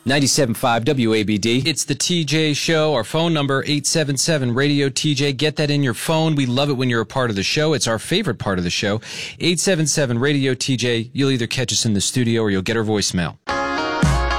97.5 WABD. It's the TJ Show. Our phone number, 877-RADIO-TJ. Get that in your phone. We love it when you're a part of the show. It's our favorite part of the show. 877-RADIO-TJ. You'll either catch us in the studio or you'll get our voicemail.